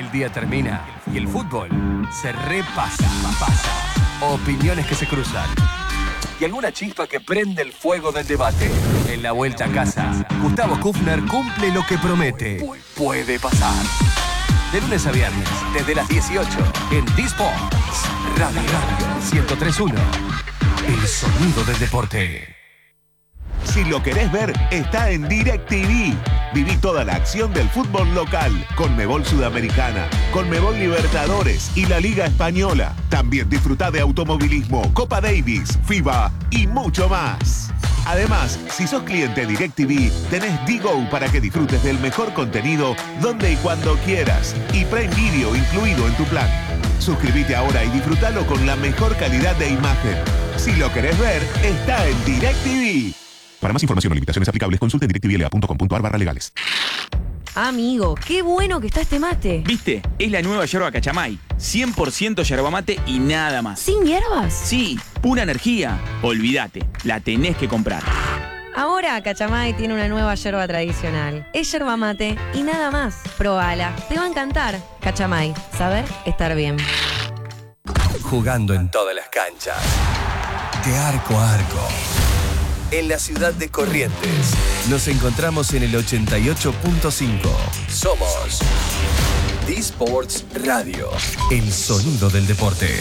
El día termina y el fútbol se repasa. Opiniones que se cruzan y alguna chispa que prende el fuego del debate. En la vuelta a casa, Gustavo Kufner cumple lo que promete. Puede pasar. De lunes a viernes, desde las 18, en D-Sports Radio 103.1. El sonido del deporte. Si lo querés ver, está en DirecTV. Viví toda la acción del fútbol local, Conmebol Sudamericana, Conmebol Libertadores y la Liga Española. También disfrutá de automovilismo, Copa Davis, FIBA y mucho más. Además, si sos cliente DirecTV, tenés D-Go para que disfrutes del mejor contenido donde y cuando quieras. Y Prime Video incluido en tu plan. Suscríbete ahora y disfrutalo con la mejor calidad de imagen. Si lo querés ver, está en DirecTV. Para más información o limitaciones aplicables, consulte en directvla.com.ar/legales. Amigo, qué bueno que está este mate. ¿Viste? Es la nueva yerba Cachamay. 100% yerba mate y nada más. ¿Sin hierbas? Sí, pura energía. Olvídate, la tenés que comprar. Ahora Cachamay tiene una nueva yerba tradicional. Es yerba mate y nada más. Probala, te va a encantar. Cachamay, saber estar bien. Jugando en todas las canchas. De arco a arco. En la ciudad de Corrientes. Nos encontramos en el 88.5. Somos D-Sports Radio. El sonido del deporte.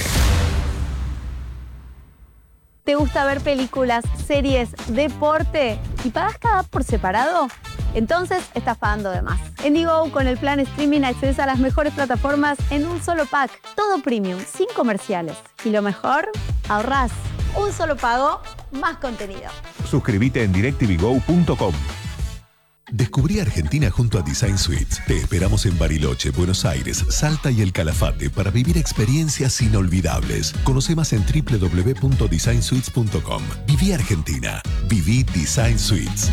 ¿Te gusta ver películas, series, deporte y pagas cada app por separado? Entonces estás pagando de más. En D-Go, con el plan streaming, accedes a las mejores plataformas en un solo pack. Todo premium, sin comerciales. Y lo mejor, ahorrás. Un solo pago, más contenido. Suscríbete en directvgo.com. Descubrí Argentina junto a Design Suites. Te esperamos en Bariloche, Buenos Aires, Salta y El Calafate para vivir experiencias inolvidables. Conoce más en www.designsuites.com. Viví Argentina. Viví Design Suites.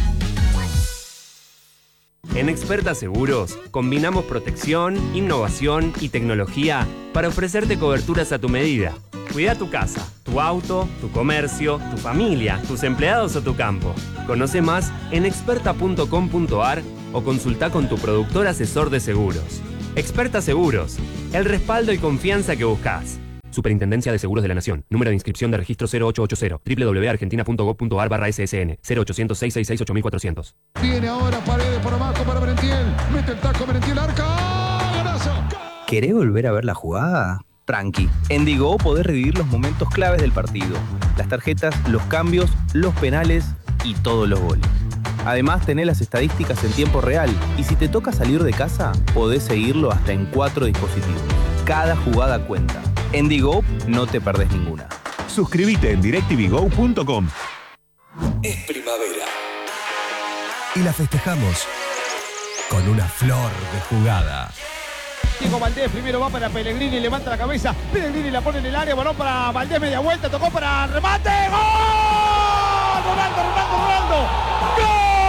En Experta Seguros, combinamos protección, innovación y tecnología para ofrecerte coberturas a tu medida. Cuida tu casa, tu auto, tu comercio, tu familia, tus empleados o tu campo. Conoce más en experta.com.ar o consulta con tu productor asesor de seguros. Experta Seguros, el respaldo y confianza que buscas. Superintendencia de Seguros de la Nación. Número de inscripción de registro 0880 www.argentina.gov.ar/SSN 0800-666-8400. Viene ahora Paredes por abajo para Merentiel. Mete el taco Merentiel, arca. ¡Golazo! ¿Querés volver a ver la jugada? Tranqui. En D-Go podés revivir los momentos claves del partido. Las tarjetas, los cambios, los penales y todos los goles. Además, tenés las estadísticas en tiempo real. Y si te toca salir de casa, podés seguirlo hasta en 4 dispositivos. Cada jugada cuenta. En D-Go no te perdés ninguna. Suscríbete en directvgo.com. Es primavera. Y la festejamos con una flor de jugada. Diego Valdés primero va para Pellegrini, levanta la cabeza. Pellegrini la pone en el área, balón para Valdés, media vuelta, tocó para remate. ¡Gol! Ronaldo. ¡Gol!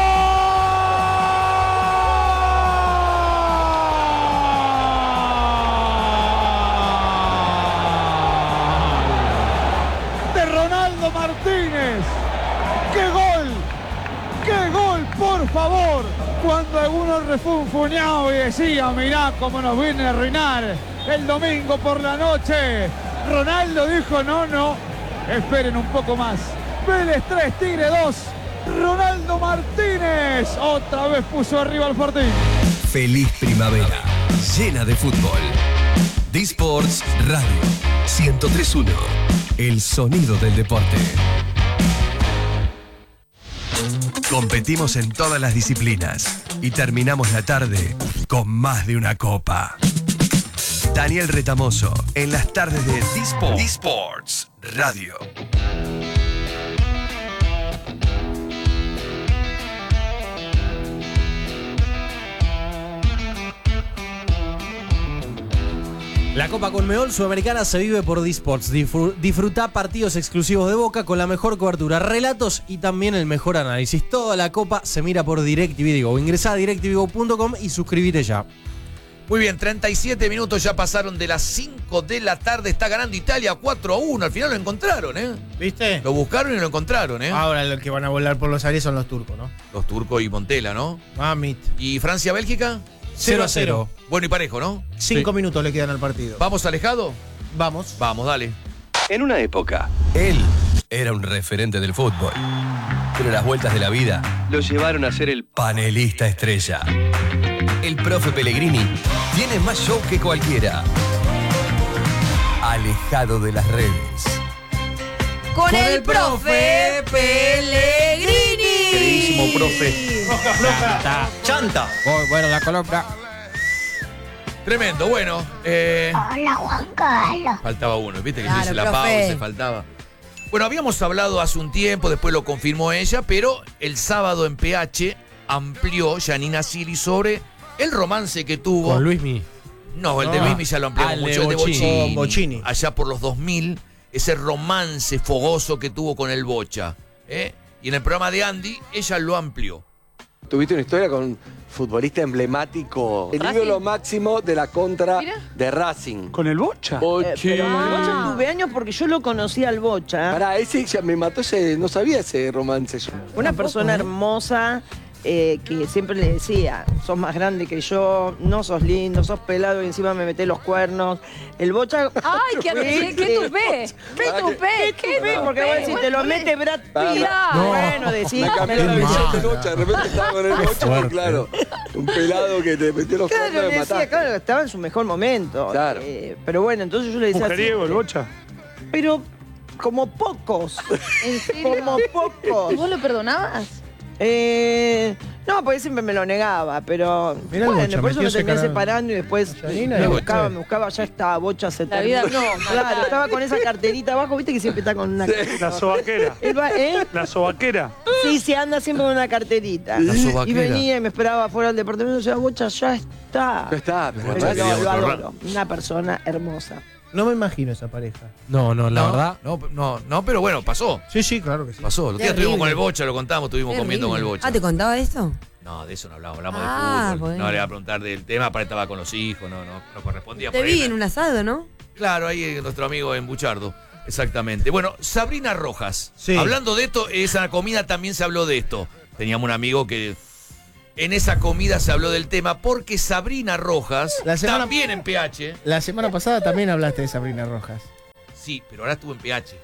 Ronaldo Martínez. ¡Qué gol! ¡Qué gol, por favor! Cuando algunos refunfuñaban y decían, mirá cómo nos viene a arruinar el domingo por la noche. Ronaldo dijo, no, esperen un poco más. Vélez 3, Tigre 2. Ronaldo Martínez otra vez puso arriba al Fortín. Feliz primavera, llena de fútbol. D-Sports Radio 103.1. El sonido del deporte. Competimos en todas las disciplinas y terminamos la tarde con más de una copa. Daniel Retamoso en las tardes de D-Sports Radio. La Copa Conmebol Sudamericana se vive por D-Sports. Disfruta partidos exclusivos de Boca con la mejor cobertura, relatos y también el mejor análisis. Toda la Copa se mira por DirecTV Go. Ingresá a directvgo.com y suscríbete ya. Muy bien, 37 minutos ya pasaron de las 5 de la tarde. Está ganando Italia 4-1. Al final lo encontraron, ¿eh? ¿Viste? Lo buscaron y lo encontraron, ¿eh? Ahora los que van a volar por los aires son los turcos, ¿no? Los turcos y Montela, ¿no? Mamit. ¿Y Francia-Bélgica? 0-0. Bueno y parejo, ¿no? 5 minutos le quedan al partido. ¿Vamos, Alejado? Vamos. Vamos, dale. En una época, él era un referente del fútbol. Pero las vueltas de la vida lo llevaron a ser el panelista estrella. El profe Pellegrini tiene más show que cualquiera. Alejado de las redes. Con el profe Pellegrini. Queridísimo profe. Chanta. Bueno, la Colombia. Tremendo, bueno. Hola, Juan Carlos. Faltaba uno, viste que Claro, se dice la profe. pausa, faltaba. Bueno, habíamos hablado hace un tiempo, después lo confirmó ella, pero el sábado en PH amplió Janina Sili sobre el romance que tuvo. Con Luismi. No, el de Luismi ya lo ampliamos el mucho, de el de Con Bocchini. allá por los 2000, ese romance fogoso que tuvo con el Bocha. Y en el programa de Andy, ella lo amplió. Tuviste una historia con un futbolista emblemático, el ídolo máximo de la contra de Racing. ¿Con el Bocha? Pero con el Bocha tuve años porque yo lo conocí al Bocha. Pará, ese ya me mató, no sabía ese romance yo. Una persona hermosa que siempre le decía, sos más grande que yo, no sos lindo, sos pelado y encima me metés los cuernos. El Bocha... ¡Ay, qué tupé! ¡Qué tupé! ¡Qué Porque bueno, si te lo mete Brad Pitt, bueno, decís... Me cambió la visión del Bocha, de repente estaba con el Bocha, y claro, un pelado que te metió los Claro, cuernos le de decía, matar. claro, estaba en su mejor momento. Claro. Pero bueno, entonces yo le decía... ¿Mujeriego el Bocha? Pero como pocos. ¿En serio? Como pocos. ¿Y vos lo perdonabas? No, porque siempre me lo negaba, pero Mirá el bueno, Bocha, por eso metió me ese terminé cara- separando y después Janina, me Bocha. buscaba, ya estaba, Bocha se La terminó. vida no, Claro, estaba con esa carterita abajo, viste que siempre está con una La sobaquera. ¿Eh? La sobaquera. Sí, se anda siempre con una carterita. La Y sobaquera. venía y me esperaba afuera del departamento y decía, Bocha, ya está. Ya está, pero Pero lo adoro, una persona hermosa. No me imagino esa pareja. No, la verdad. No, pero bueno, pasó. Sí, claro que sí. Pasó. Los días estuvimos con el Bocha, lo contamos, estuvimos comiendo con el Bocha. Ah, ¿te contaba esto? No, de eso no hablamos Ah, de fútbol. bueno. No le iba a preguntar del tema, para estaba con los hijos, no correspondía. Te por vi ahí. en un asado, ¿no? Claro, ahí nuestro amigo en Buchardo. Exactamente. Bueno, Sabrina Rojas. Sí. Hablando de esto, esa comida también se habló de esto. Teníamos un amigo que en esa comida se habló del tema porque Sabrina Rojas, La semana- también en PH. La semana pasada también hablaste de Sabrina Rojas. Sí, pero ahora estuvo en PH.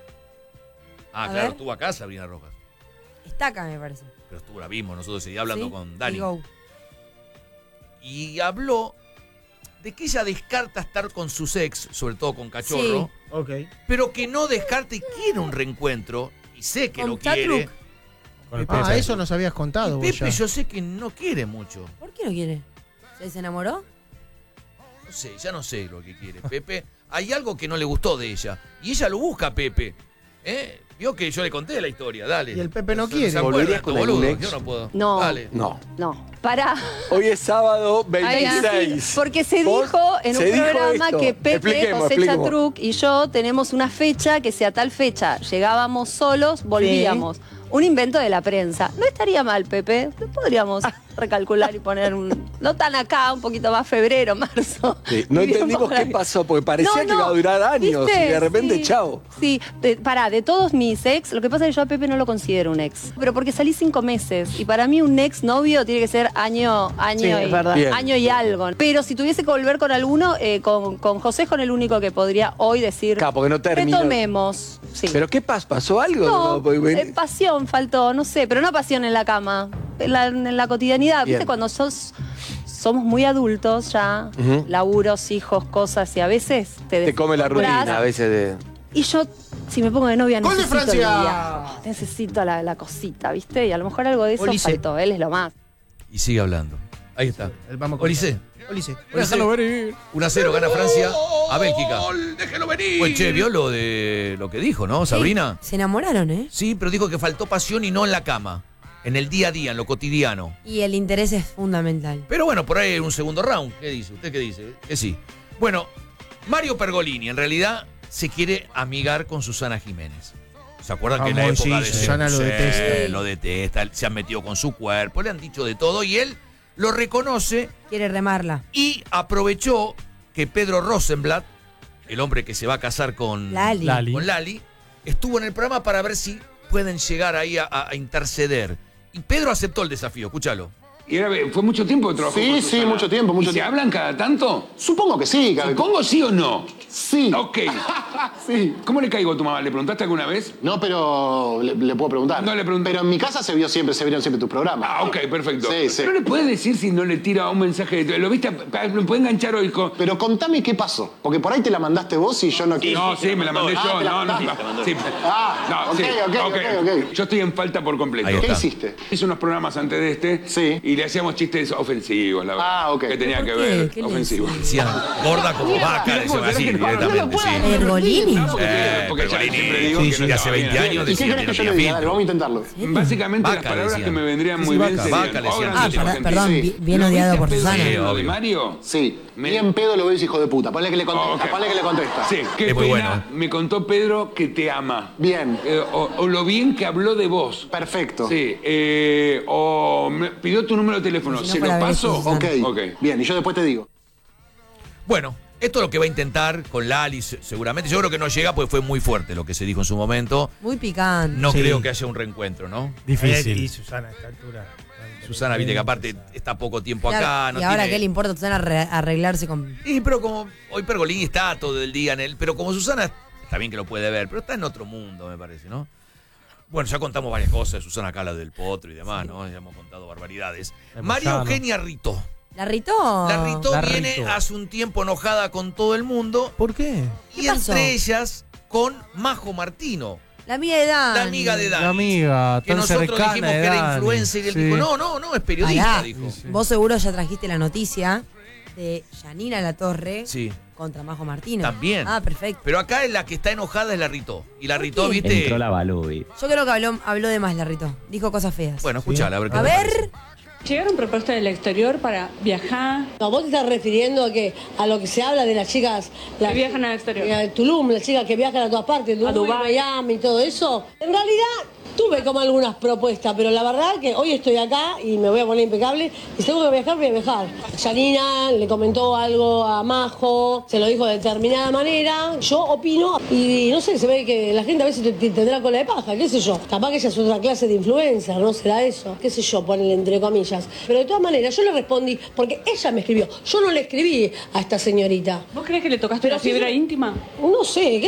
Ah, A claro, ver. estuvo acá Sabrina Rojas. Está acá, me parece. Pero estuvo, la vimos nosotros ese día hablando ¿Sí? con Dani. Y go. Y habló de que ella descarta estar con sus ex, sobre todo con Cachorro, Ok. pero que no descarta y quiere un reencuentro, y sé que Con lo quiere. Chatruk. Ah, eso nos habías contado vos Pepe ya. yo sé que no quiere mucho. ¿Por qué no quiere? ¿Se enamoró? No sé, ya no sé lo que quiere. Pepe, hay algo que no le gustó de ella. Y ella lo busca a Pepe. Vio que yo le conté la historia, dale. Y el Pepe no ¿Se quiere. acuerdan, ¿Volverías estos con algún boludos? ex? Yo no puedo. No. Dale. No. No, pará. Hoy es sábado Ay, 26. sí, porque se ¿Vos? dijo en un Se dijo programa esto. que Pepe, Expliquemos, José expliquemos. Chatruc y yo tenemos una fecha que sea tal fecha. Llegábamos solos, volvíamos. Un invento de la prensa. No estaría mal, Pepe. Podríamos recalcular y poner no tan acá, un poquito más febrero, marzo. Sí, no Y bien entendimos por qué ahí. pasó, porque parecía No, que iba a no. durar años ¿Viste? y de repente, Sí. chao. Sí, de todos mis ex, lo que pasa es que yo a Pepe no lo considero un ex. Pero porque salí 5 meses. Y para mí un ex novio tiene que ser año Sí, es verdad. Bien. año y algo. Pero si tuviese que volver con alguno, con José es con el único que podría hoy decir, Claro, porque no terminó. retomemos. Sí. ¿Pero qué pasó? ¿Pasó algo? No, porque ven- pasión faltó, no sé, pero no pasión en la cama, en la cotidianidad. Bien. ¿Viste? Cuando somos muy adultos ya, Ujú. laburos, hijos, cosas, y a veces te come la rutina a veces de... Y yo, si me pongo de novia, ¡Gol de necesito Francia! el día. Necesito la cosita, ¿viste? Y a lo mejor algo de eso Olice. faltó. Él es lo más. Y sigue hablando. Ahí está. Vamos con Olice. Olice. Déjalo venir. 1-0 gana Francia a Bélgica. ¡Déjelo venir! Pues che, vio lo que dijo, ¿no, Sabrina? Se enamoraron, ¿eh? Sí, pero dijo que faltó pasión y no en la cama. En el día a día, en lo cotidiano. Y el interés es fundamental. Pero bueno, por ahí hay un segundo round. ¿Qué dice? ¿Usted qué dice? Que sí. Bueno, Mario Pergolini en realidad se quiere amigar con Susana Jiménez. ¿Se acuerdan que en la Vamos, época sí, de Susana lo detesta. Lo detesta, se han metido con su cuerpo, le han dicho de todo y él lo reconoce Quiere remarla. y aprovechó que Pedro Rosenblatt, el hombre que se va a casar con Lali. con Lali, estuvo en el programa para ver si pueden llegar ahí a interceder. Y Pedro aceptó el desafío, escúchalo. Y fue mucho tiempo que trabajó con Sí, Susana. mucho tiempo. ¿Y se hablan cada tanto? Supongo que sí. ¿Supongo sí o no? Sí. Ok. Sí. ¿Cómo le caigo a tu mamá? ¿Le preguntaste alguna vez? No, pero le puedo preguntar. No le pregunté. Pero en mi casa se vieron siempre tus programas. Ah, ok, perfecto. Sí. ¿No le puedes decir si no le tira un mensaje? ¿Lo viste? ¿Lo puede enganchar hoy con...? Pero contame qué pasó. Porque por ahí te la mandaste vos y yo no quiero. No, sí, me la mandé yo. ¿te la No. mandaste? Sí. Ok, ok. Yo estoy en falta por completo. ¿Qué hiciste? Hice unos programas antes de este y le hacíamos chistes ofensivos, la verdad. Que tenía que ver. ¿Qué le Ofensivos. Decían, gorda como vaca, decían así directamente, sí. Pergolini. Porque ya siempre digo que no hace estaba 20 bien. años ¿Y qué querés que yo le diga? Dale, vamos a intentarlo. Básicamente las Vaca, palabras decían. que me vendrían Sí, muy bien vaca. serían... Vaca, le decían. Perdón, bien odiado por Susana. Sí, ¿De Mario? Sí. Bien pedo lo ves, hijo de puta. Ponle que le contesta. Ponle que le contesta. Sí, qué Es muy pena. bueno. Me contó Pedro que te ama. Bien. O lo bien que habló de vos. Perfecto. Sí. O me pidió tu número de teléfono. Si no ¿Se lo fuera paso? Berechi, Ok. Bien, y yo después te digo. Bueno, esto es lo que va a intentar con Lali seguramente. Yo creo que no llega porque fue muy fuerte lo que se dijo en su momento. Muy picante. No creo que haya un reencuentro, ¿no? Difícil. Y Susana a esta altura. Susana, viste que aparte está poco tiempo Claro, acá. No y ahora, tiene... ¿qué le importa a Susana arreglarse con...? Sí, pero como hoy Pergolini está todo el día en él, pero como Susana está bien que lo puede ver, pero está en otro mundo, me parece, ¿no? Bueno, ya contamos varias cosas de Susana acá, la del potro y demás, ¿no? Ya hemos contado barbaridades. María Eugenia Rito. ¿La Rito? La Rito viene hace un tiempo enojada con todo el mundo. ¿Por qué? Y entre ellas con Majo Martino. La amiga de Dani. La amiga de Dani. La amiga, Que tan nosotros cercana dijimos de que era Dani. influencer y él Sí. dijo, no, es periodista, Pará, dijo. vos seguro ya trajiste la noticia de Yanina Latorre Sí. contra Majo Martino. También. Ah, perfecto. Pero acá la que está enojada es la Rito. Y la Rito, ¿viste? Entró la Balubi. Yo creo que habló de más la Rito. Dijo cosas feas. Bueno, escuchala, a ver qué A te ver. parece. ¿Llegaron propuestas del exterior para viajar? No, vos te estás refiriendo a lo que se habla de las chicas Que viajan al exterior. Tulum, las chicas que viajan a todas partes, A Dubái. Miami y todo eso. En realidad tuve como algunas propuestas, pero la verdad que hoy estoy acá y me voy a poner impecable y si tengo que viajar, voy a viajar. Yanina le comentó algo a Majo, se lo dijo de determinada manera. Yo opino y no sé, se ve que la gente a veces tendrá cola de paja, qué sé yo. Capaz que ella es otra clase de influencer, ¿no será eso? Qué sé yo, ponele entre comillas. Pero de todas maneras, yo le respondí, porque ella me escribió. Yo no le escribí a esta señorita. ¿Vos crees que le tocaste la fibra íntima? No sé,